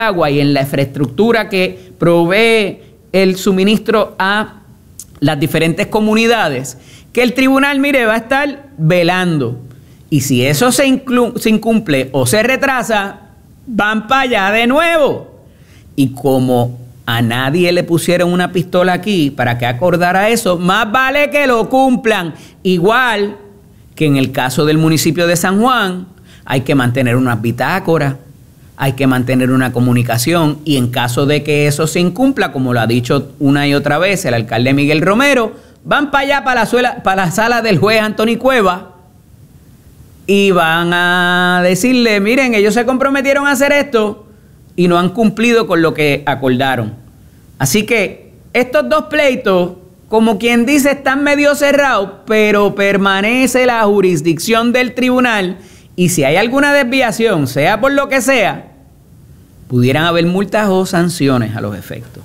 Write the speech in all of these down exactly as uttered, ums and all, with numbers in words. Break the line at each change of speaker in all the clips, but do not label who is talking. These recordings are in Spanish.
agua y en la infraestructura que provee el suministro a las diferentes comunidades, que el tribunal, mire, va a estar velando. Y si eso se, se incumple o se retrasa, van para allá de nuevo. Y como a nadie le pusieron una pistola aquí para que acordara eso, más vale que lo cumplan. Igual que en el caso del municipio de San Juan, hay que mantener unas bitácoras, hay que mantener una comunicación, y en caso de que eso se incumpla, como lo ha dicho una y otra vez el alcalde Miguel Romero, van para allá, para la, suela, para la sala del juez Anthony Cueva, y van a decirle, miren, ellos se comprometieron a hacer esto y no han cumplido con lo que acordaron. Así que estos dos pleitos, como quien dice, están medio cerrados, pero permanece la jurisdicción del tribunal, y si hay alguna desviación, sea por lo que sea, pudieran haber multas o sanciones a los efectos.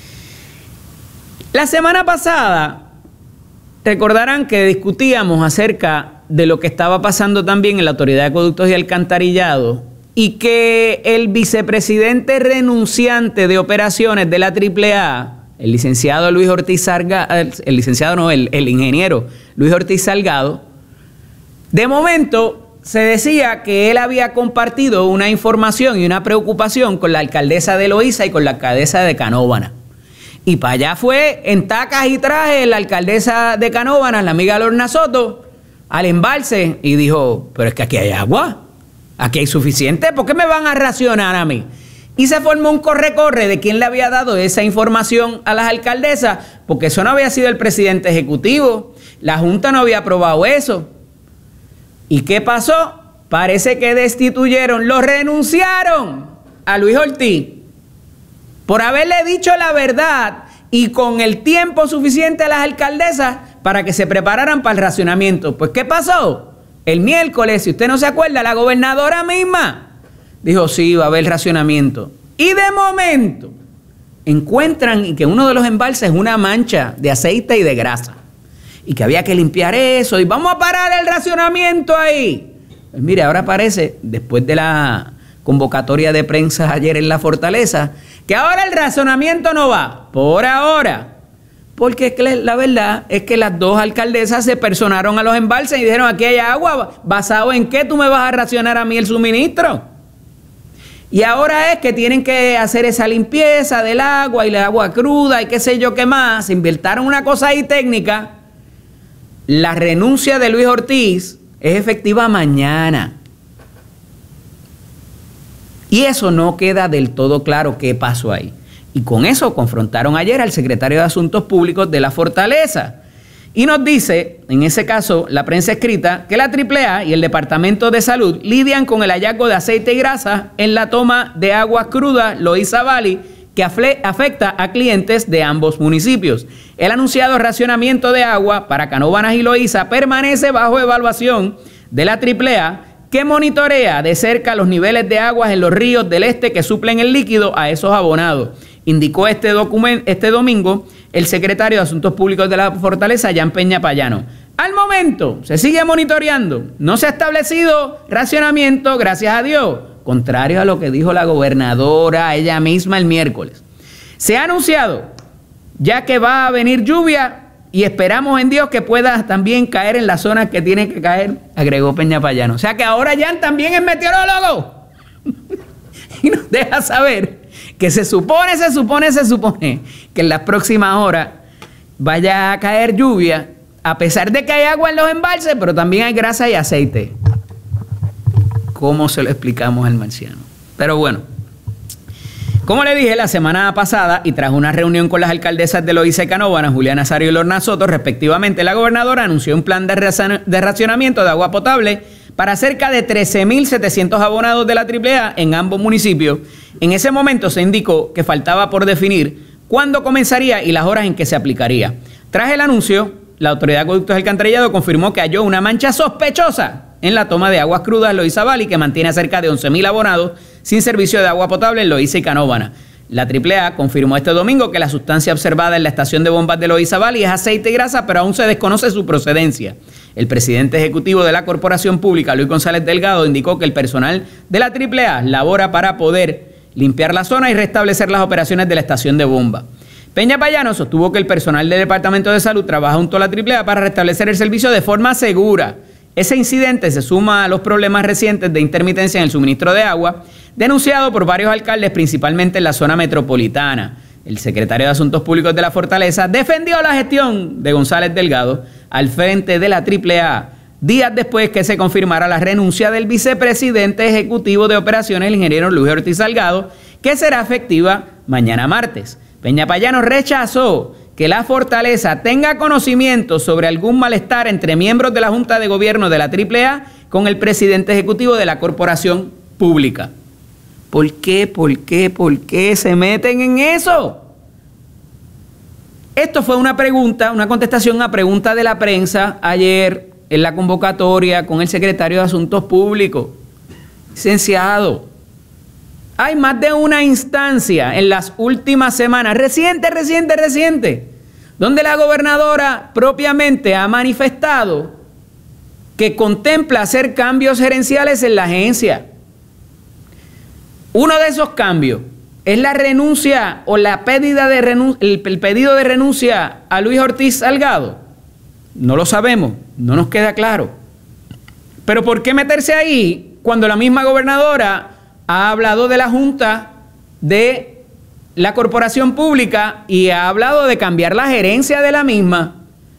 La semana pasada, recordarán que discutíamos acerca de lo que estaba pasando también en la Autoridad de Acueductos y Alcantarillado, y que el vicepresidente renunciante de operaciones de la triple A, el licenciado Luis Ortiz Salgado, el licenciado no, el, el ingeniero Luis Ortiz Salgado, de momento se decía que él había compartido una información y una preocupación con la alcaldesa de Loíza y con la alcaldesa de Canóvanas. Y para allá fue en tacas y trajes la alcaldesa de Canóvanas, la amiga Lorna Soto, al embalse, y dijo, pero es que aquí hay agua, aquí hay suficiente, ¿por qué me van a racionar a mí? Y se formó un corre-corre de quién le había dado esa información a las alcaldesas, porque eso no había sido el presidente ejecutivo, la Junta no había aprobado eso. ¿Y qué pasó? Parece que destituyeron, lo renunciaron a Luis Ortiz por haberle dicho la verdad y con el tiempo suficiente a las alcaldesas para que se prepararan para el racionamiento. Pues ¿qué pasó? El miércoles, si usted no se acuerda, la gobernadora misma dijo, sí, va a haber racionamiento. Y de momento encuentran que uno de los embalses es una mancha de aceite y de grasa, y que había que limpiar eso, y vamos a parar el racionamiento ahí. Pues mire, ahora parece, después de la convocatoria de prensa ayer en la Fortaleza, que ahora el racionamiento no va, por ahora. Porque es que la verdad es que las dos alcaldesas se personaron a los embalses y dijeron, aquí hay agua, ¿basado en qué tú me vas a racionar a mí el suministro? Y ahora es que tienen que hacer esa limpieza del agua y la agua cruda y qué sé yo qué más. Se inventaron una cosa ahí técnica. La renuncia de Luis Ortiz es efectiva mañana. Y eso no queda del todo claro qué pasó ahí. Y con eso confrontaron ayer al secretario de Asuntos Públicos de la Fortaleza. Y nos dice, en ese caso, la prensa escrita, que la triple A y el Departamento de Salud lidian con el hallazgo de aceite y grasa en la toma de aguas crudas Loíza Valley, que afecta a clientes de ambos municipios. El anunciado racionamiento de agua para Canóvanas y Loíza permanece bajo evaluación de la triple A, que monitorea de cerca los niveles de aguas en los ríos del este que suplen el líquido a esos abonados. Indicó este, este domingo el secretario de Asuntos Públicos de la Fortaleza, Jan Peña Payano. Al momento se sigue monitoreando, no se ha establecido racionamiento, gracias a Dios, contrario a lo que dijo la gobernadora ella misma el miércoles. Se ha anunciado ya que va a venir lluvia y esperamos en Dios que pueda también caer en las zonas que tiene que caer, agregó Peña Payano. O sea que ahora Jan también es meteorólogo y nos deja saber que se supone, se supone, se supone que en las próximas horas vaya a caer lluvia, a pesar de que hay agua en los embalses, pero también hay grasa y aceite. ¿Cómo se lo explicamos al marciano? Pero bueno, como le dije la semana pasada y tras una reunión con las alcaldesas de Loíza y Canóvanas, Julia Nazario y Lorna Soto, respectivamente, la gobernadora anunció un plan de, de racionamiento de agua potable para cerca de trece mil setecientos abonados de la triple A en ambos municipios. En ese momento se indicó que faltaba por definir cuándo comenzaría y las horas en que se aplicaría. Tras el anuncio, la Autoridad de Acueductos y Alcantarillado confirmó que halló una mancha sospechosa en la toma de aguas crudas Loíza Valley, que mantiene a cerca de once mil abonados sin servicio de agua potable en Loíza y Canóvanas. La triple A confirmó este domingo que la sustancia observada en la estación de bombas de Loíza Valley es aceite y grasa, pero aún se desconoce su procedencia. El presidente ejecutivo de la Corporación Pública, Luis González Delgado, indicó que el personal de la triple A labora para poder limpiar la zona y restablecer las operaciones de la estación de bomba. Peña Payano sostuvo que el personal del Departamento de Salud trabaja junto a la triple A para restablecer el servicio de forma segura. Ese incidente se suma a los problemas recientes de intermitencia en el suministro de agua, denunciado por varios alcaldes, principalmente en la zona metropolitana. El secretario de Asuntos Públicos de la Fortaleza defendió la gestión de González Delgado al frente de la triple A, días después que se confirmara la renuncia del vicepresidente ejecutivo de operaciones, el ingeniero Luis Ortiz Salgado, que será efectiva mañana martes. Peña Payano rechazó que la Fortaleza tenga conocimiento sobre algún malestar entre miembros de la Junta de Gobierno de la triple A con el presidente ejecutivo de la corporación pública. ¿Por qué, por qué, por qué se meten en eso? Esto fue una pregunta, una contestación a pregunta de la prensa ayer en la convocatoria con el secretario de Asuntos Públicos. Licenciado, hay más de una instancia en las últimas semanas, reciente, reciente, reciente, donde la gobernadora propiamente ha manifestado que contempla hacer cambios gerenciales en la agencia. Uno de esos cambios es la renuncia o la pérdida de renun- el, el pedido de renuncia a Luis Ortiz Salgado. No lo sabemos, no nos queda claro. Pero ¿por qué meterse ahí cuando la misma gobernadora ha hablado de la Junta de la Corporación Pública y ha hablado de cambiar la gerencia de la misma?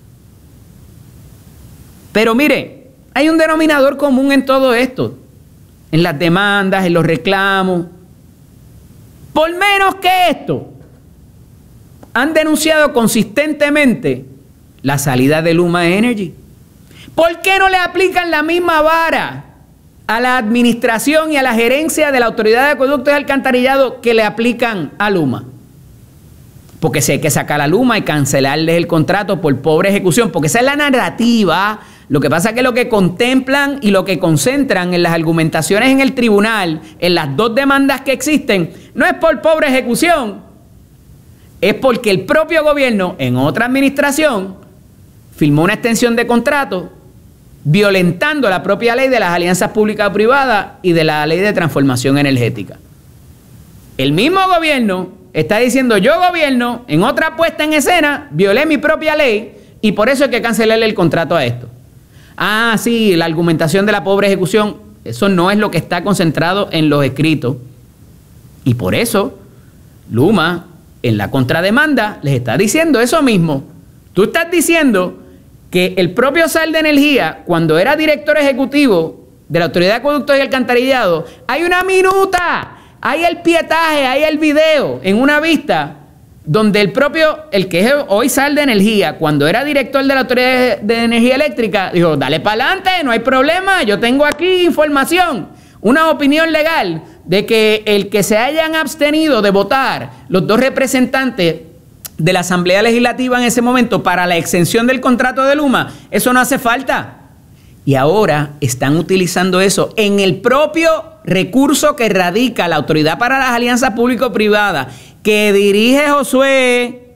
Pero mire, hay un denominador común en todo esto, en las demandas, en los reclamos. Por menos que esto, han denunciado consistentemente la salida de Luma Energy. ¿Por qué no le aplican la misma vara a la administración y a la gerencia de la Autoridad de Acueductos y Alcantarillado que le aplican a Luma? Porque si hay que sacar a Luma y cancelarles el contrato por pobre ejecución, porque esa es la narrativa. Lo que pasa es que lo que contemplan y lo que concentran en las argumentaciones en el tribunal, en las dos demandas que existen, no es por pobre ejecución, es porque el propio gobierno en otra administración firmó una extensión de contrato violentando la propia ley de las alianzas públicas privadas y de la ley de transformación energética. El mismo gobierno está diciendo: yo gobierno, en otra puesta en escena, violé mi propia ley y por eso hay que cancelarle el contrato a esto. Ah, sí, la argumentación de la pobre ejecución, eso no es lo que está concentrado en los escritos. Y por eso, Luma, en la contrademanda, les está diciendo eso mismo. Tú estás diciendo que el propio Sal de Energía, cuando era director ejecutivo de la Autoridad de Acueductos y Alcantarillado, hay una minuta, hay el pietaje, hay el video en una vista donde el propio, el que es hoy Sal de Energía, cuando era director de la Autoridad de Energía Eléctrica, dijo: dale para adelante, no hay problema, yo tengo aquí información, una opinión legal de que el que se hayan abstenido de votar los dos representantes de la Asamblea Legislativa en ese momento para la exención del contrato de Luma, eso no hace falta. Y ahora están utilizando eso en el propio recurso que radica la Autoridad para las Alianzas Público-Privadas, que dirige Josué,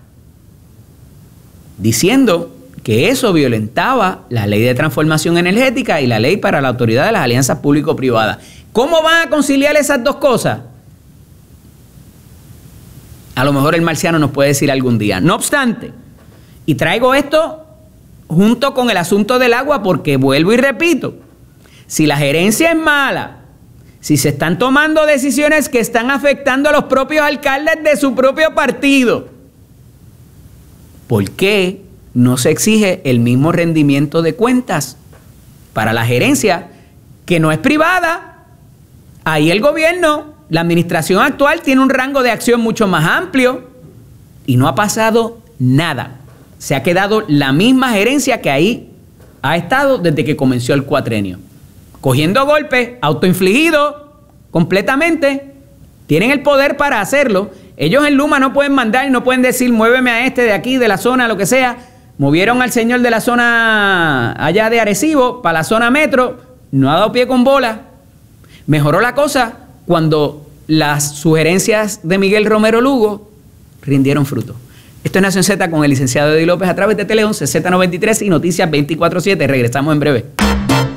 diciendo que eso violentaba la ley de transformación energética y la ley para la Autoridad de las Alianzas Público-Privadas. ¿Cómo van a conciliar esas dos cosas? A lo mejor el marciano nos puede decir algún día. No obstante, y traigo esto junto con el asunto del agua porque vuelvo y repito, si la gerencia es mala, si se están tomando decisiones que están afectando a los propios alcaldes de su propio partido, ¿por qué no se exige el mismo rendimiento de cuentas para la gerencia que no es privada? Ahí el gobierno, la administración actual, tiene un rango de acción mucho más amplio y no ha pasado nada. Se ha quedado la misma gerencia que ahí ha estado desde que comenzó el cuatrenio. Cogiendo golpes, autoinfligidos completamente, tienen el poder para hacerlo. Ellos en Luma no pueden mandar, no pueden decir: muéveme a este de aquí, de la zona, lo que sea. Movieron al señor de la zona allá de Arecibo para la zona metro, no ha dado pie con bola. Mejoró la cosa cuando las sugerencias de Miguel Romero Lugo rindieron fruto. Esto es Nación Z con el licenciado Eddie López a través de Tele once, Z noventa y tres y Noticias veinticuatro siete. Regresamos en breve.